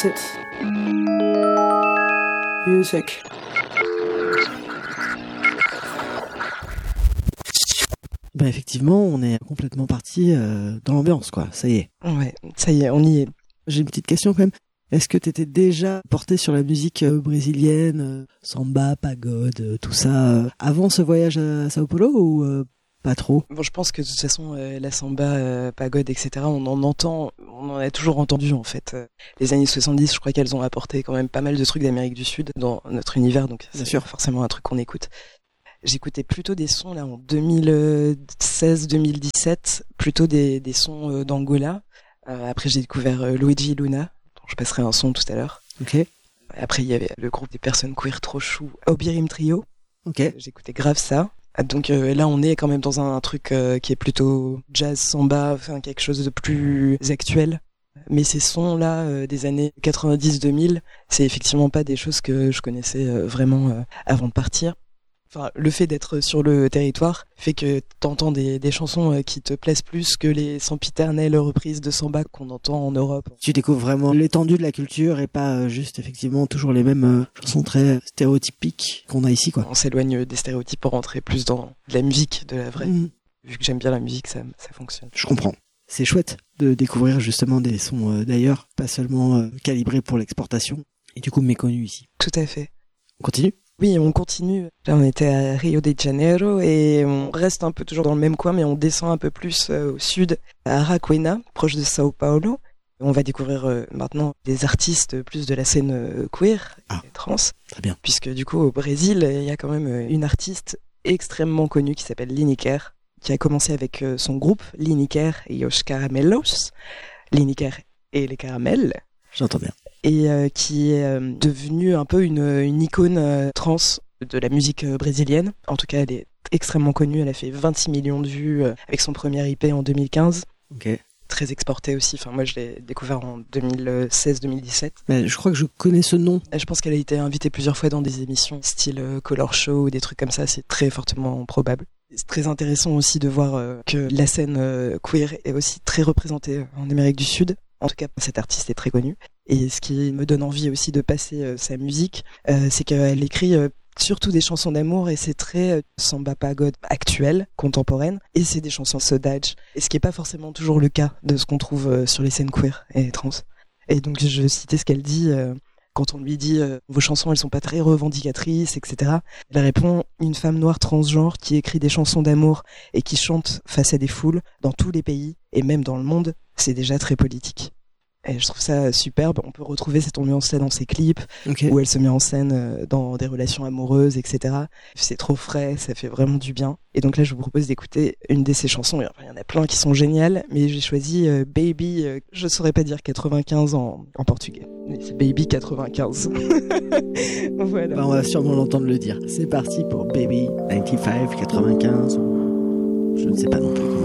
Exit. Music. Ben effectivement, on est complètement parti dans l'ambiance, quoi. Ça y est. Ouais, ça y est, on y est. J'ai une petite question quand même. Est-ce que t'étais déjà porté sur la musique brésilienne, samba, pagode, tout ça, avant ce voyage à Sao Paulo ou pas trop? Bon, je pense que de toute façon, la samba, pagode, etc., on en a toujours entendu en fait. Les années 70, je crois qu'elles ont apporté quand même pas mal de trucs d'Amérique du Sud dans notre univers, donc c'est sûr forcément un truc qu'on écoute. J'écoutais plutôt des sons là en 2016-2017, plutôt des sons d'Angola. Après j'ai découvert Luigi Luna, dont je passerai un son tout à l'heure. Ok. Après il y avait le groupe des personnes queer trop chou, Obirim Trio. Ok. J'écoutais grave ça. Donc là on est quand même dans un truc qui est plutôt jazz, samba, enfin quelque chose de plus actuel. Mais ces sons là des années 90-2000, c'est effectivement pas des choses que je connaissais vraiment avant de partir. Enfin, le fait d'être sur le territoire fait que t'entends des chansons qui te plaisent plus que les sempiternelles reprises de samba qu'on entend en Europe. Tu découvres vraiment l'étendue de la culture et pas juste effectivement toujours les mêmes chansons très stéréotypiques qu'on a ici, quoi. On s'éloigne des stéréotypes pour rentrer plus dans de la musique, de la vraie. Vu que j'aime bien la musique, ça fonctionne. Je comprends. C'est chouette de découvrir justement des sons d'ailleurs, pas seulement calibrés pour l'exportation et du coup méconnus ici. Tout à fait. On continue ? Oui, on continue. Là, on était à Rio de Janeiro et on reste un peu toujours dans le même coin, mais on descend un peu plus au sud, à Araquena, proche de Sao Paulo. On va découvrir maintenant des artistes plus de la scène queer et trans. Très bien. Puisque du coup, au Brésil, il y a quand même une artiste extrêmement connue qui s'appelle Lineker, qui a commencé avec son groupe Lineker et os Caramelos. Lineker et les caramels. J'entends bien. Et qui est devenue un peu une icône trans de la musique brésilienne. En tout cas, elle est extrêmement connue. Elle a fait 26 millions de vues avec son premier EP en 2015. Ok. Très exporté aussi. Enfin, moi, je l'ai découvert en 2016-2017. Mais je crois que je connais ce nom. Je pense qu'elle a été invitée plusieurs fois dans des émissions style Color Show ou des trucs comme ça. C'est très fortement probable. C'est très intéressant aussi de voir que la scène queer est aussi très représentée en Amérique du Sud. En tout cas, cette artiste est très connue. Et ce qui me donne envie aussi de passer sa musique, c'est qu'elle écrit surtout des chansons d'amour et c'est très samba pagode actuelle, contemporaine, et c'est des chansons saudade. Et ce qui n'est pas forcément toujours le cas de ce qu'on trouve sur les scènes queer et trans. Et donc je citais ce qu'elle dit quand on lui dit vos chansons elles sont pas très revendicatrices, etc. Elle répond une femme noire transgenre qui écrit des chansons d'amour et qui chante face à des foules dans tous les pays et même dans le monde, c'est déjà très politique. Et je trouve ça superbe. On peut retrouver cette ambiance-là dans ses clips, où elle se met en scène dans des relations amoureuses, etc. C'est trop frais, ça fait vraiment du bien. Et donc là, je vous propose d'écouter une de ses chansons. Il y en a plein qui sont géniales, mais j'ai choisi Baby, je saurais pas dire 95 en portugais. Mais c'est Baby 95. Voilà. Bah, on va sûrement l'entendre le dire. C'est parti pour Baby 95, 95. Je ne sais pas non plus.